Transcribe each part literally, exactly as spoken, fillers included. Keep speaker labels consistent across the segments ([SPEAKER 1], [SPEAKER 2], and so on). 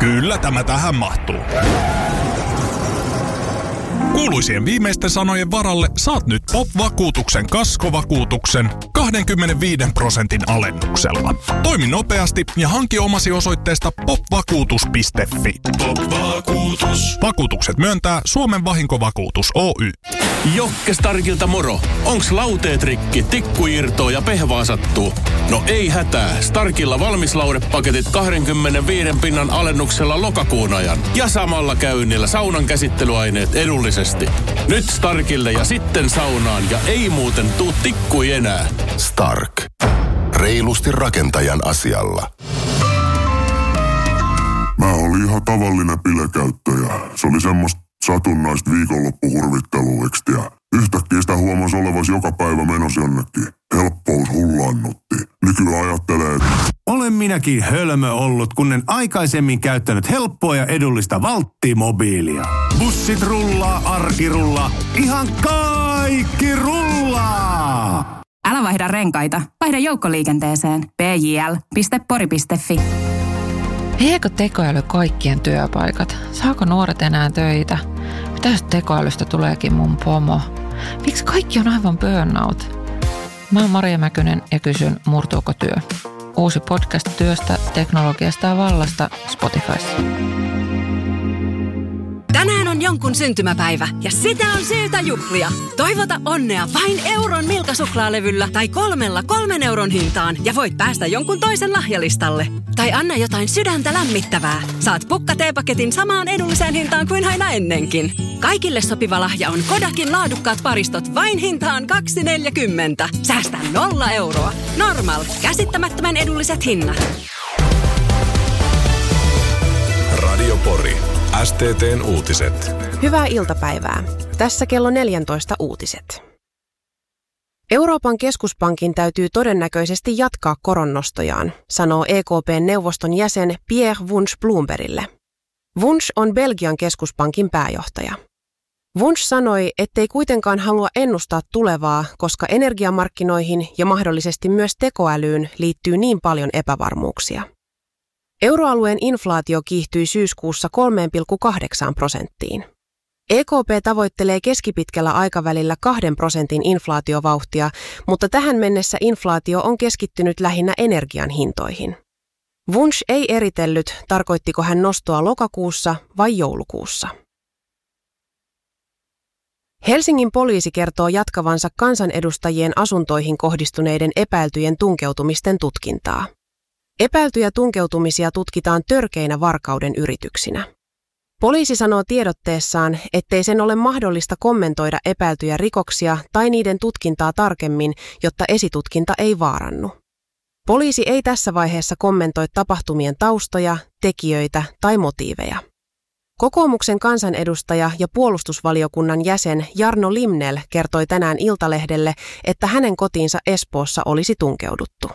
[SPEAKER 1] Kyllä tämä tähän mahtuu. Kuuluisien viimeisten sanojen varalle saat nyt Pop-vakuutuksen kaskovakuutuksen kaksikymmentäviisi prosentin alennuksella. Toimi nopeasti ja hanki omasi osoitteesta pop vakuutus piste fi. Pop-vakuutus. Vakuutukset myöntää Suomen vahinkovakuutus Oy.
[SPEAKER 2] Jokke Starkilta moro. Onks lauteet rikki, tikku irtoo ja pehvaa sattuu? No ei hätää. Starkilla valmislaudepaketit kaksikymmentäviisi pinnan alennuksella lokakuun ajan. Ja samalla käynnillä saunan käsittelyaineet edullisesti. Nyt Starkille ja sitten saunaan ja ei muuten tuu tikkui enää.
[SPEAKER 3] Stark. Reilusti rakentajan asialla.
[SPEAKER 4] Mä olin ihan tavallinen bilekäyttäjä. Se oli semmoista satunnaista viikonloppuhurvitteluiksi ja yhtäkkiä sitä huomasi olevasi joka päivä menossa jonnekin. Helppous hullannutti. Nykyään ajattelee, että
[SPEAKER 5] olen minäkin hölmö ollut, kun en aikaisemmin käyttänyt helppoa ja edullista Valtti-mobiilia. Bussit rullaa, arki rullaa, ihan kaikki rullaa!
[SPEAKER 6] Älä vaihda renkaita, vaihda joukkoliikenteeseen. p j l piste pori piste fi.
[SPEAKER 7] Viekö tekoäly kaikkien työpaikat? Saako nuoret enää töitä? Mitä jos tekoälystä tuleekin mun pomo? Miksi kaikki on aivan burnout? Mä oon Maria Mäkynen ja kysyn, murtuuko työ? Uusi podcast työstä, teknologiasta ja vallasta Spotifyssa.
[SPEAKER 8] Tänään on jonkun syntymäpäivä ja sitä on syytä juhlia. Toivota onnea vain euron Milka-suklaalevyllä tai kolmella kolmen euron hintaan ja voit päästä jonkun toisen lahjalistalle. Tai anna jotain sydäntä lämmittävää. Saat pukka-teepaketin samaan edulliseen hintaan kuin aina ennenkin. Kaikille sopiva lahja on Kodakin laadukkaat paristot vain hintaan kaksi neljäkymmentä. Säästä nolla euroa. Normal. Käsittämättömän edulliset hinnat.
[SPEAKER 3] Radio Pori. S T T:n uutiset.
[SPEAKER 9] Hyvää iltapäivää. Tässä kello neljätoista uutiset. Euroopan keskuspankin täytyy todennäköisesti jatkaa koronnostojaan, sanoo E K P:n neuvoston jäsen Pierre Wunsch Bloombergille. Wunsch on Belgian keskuspankin pääjohtaja. Wunsch sanoi, ettei kuitenkaan halua ennustaa tulevaa, koska energiamarkkinoihin ja mahdollisesti myös tekoälyyn liittyy niin paljon epävarmuuksia. Euroalueen inflaatio kiihtyi syyskuussa kolme pilkku kahdeksan prosenttiin. E K P tavoittelee keskipitkällä aikavälillä kahden prosentin inflaatiovauhtia, mutta tähän mennessä inflaatio on keskittynyt lähinnä energian hintoihin. Wunsch ei eritellyt, tarkoittiko hän nostoa lokakuussa vai joulukuussa. Helsingin poliisi kertoo jatkavansa kansanedustajien asuntoihin kohdistuneiden epäiltyjen tunkeutumisten tutkintaa. Epäiltyjä tunkeutumisia tutkitaan törkeinä varkauden yrityksinä. Poliisi sanoo tiedotteessaan, ettei sen ole mahdollista kommentoida epäiltyjä rikoksia tai niiden tutkintaa tarkemmin, jotta esitutkinta ei vaarannu. Poliisi ei tässä vaiheessa kommentoi tapahtumien taustoja, tekijöitä tai motiiveja. Kokoomuksen kansanedustaja ja puolustusvaliokunnan jäsen Jarno Limnell kertoi tänään Iltalehdelle, että hänen kotiinsa Espoossa olisi tunkeuduttu.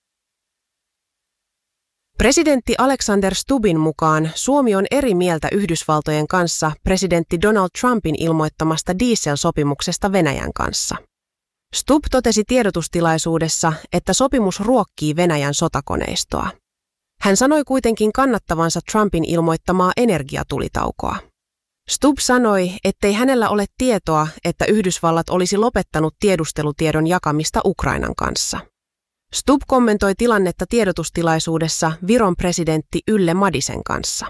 [SPEAKER 9] Presidentti Alexander Stubbin mukaan Suomi on eri mieltä Yhdysvaltojen kanssa presidentti Donald Trumpin ilmoittamasta dieselsopimuksesta Venäjän kanssa. Stubb totesi tiedotustilaisuudessa, että sopimus ruokkii Venäjän sotakoneistoa. Hän sanoi kuitenkin kannattavansa Trumpin ilmoittamaa energiatulitaukoa. Stubb sanoi, ettei hänellä ole tietoa, että Yhdysvallat olisi lopettanut tiedustelutiedon jakamista Ukrainan kanssa. Stubb kommentoi tilannetta tiedotustilaisuudessa Viron presidentti Yle Madisen kanssa.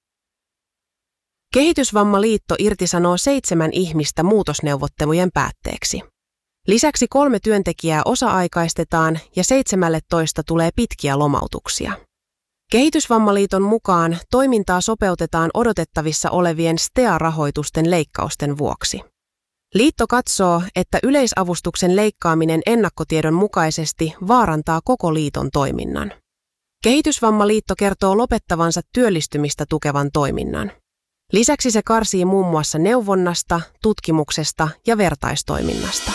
[SPEAKER 9] Kehitysvammaliitto irtisanoo seitsemän ihmistä muutosneuvottelujen päätteeksi. Lisäksi kolme työntekijää osa-aikaistetaan ja seitsemälletoista tulee pitkiä lomautuksia. Kehitysvammaliiton mukaan toimintaa sopeutetaan odotettavissa olevien S T E A-rahoitusten leikkausten vuoksi. Liitto katsoo, että yleisavustuksen leikkaaminen ennakkotiedon mukaisesti vaarantaa koko liiton toiminnan. Kehitysvammaliitto kertoo lopettavansa työllistymistä tukevan toiminnan. Lisäksi se karsii muun muassa neuvonnasta, tutkimuksesta ja vertaistoiminnasta.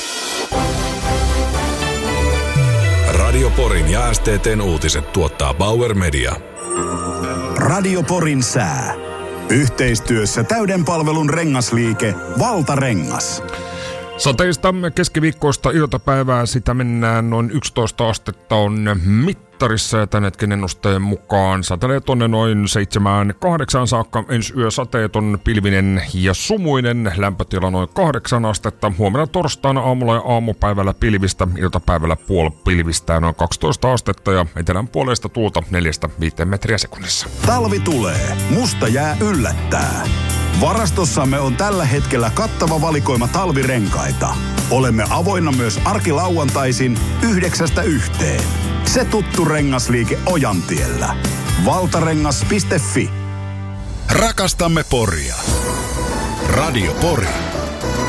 [SPEAKER 3] Radio Porin ja S T T:n uutiset tuottaa Bauer Media.
[SPEAKER 10] Radio Porin sää. Yhteistyössä täyden palvelun rengasliike Valtarengas.
[SPEAKER 11] Sateista keskiviikkoista iltapäivää sitä mennään noin yksitoista astetta on mitta. mittarissa ja tän hetken ennusteen mukaan satelee tonne noin seitsemään kahdeksaan saakka. Ensi yö sateeton, pilvinen ja sumuinen, lämpötila noin kahdeksan astetta. Huomenna torstaina aamulla ja aamupäivällä pilvistä, iltapäivällä puolipilvistä noin kaksitoista astetta ja etelän puolesta tuulta neljästä viiteen metriä sekunnissa.
[SPEAKER 10] Talvi tulee, musta jää yllättää. Varastossamme on tällä hetkellä kattava valikoima talvirenkaita. Olemme avoinna myös arkilauantaisin yhdeksästä yhteen. Se tuttu rengasliike Ojantiellä. valtarengas piste fi.
[SPEAKER 3] Rakastamme Poria. Radio Pori.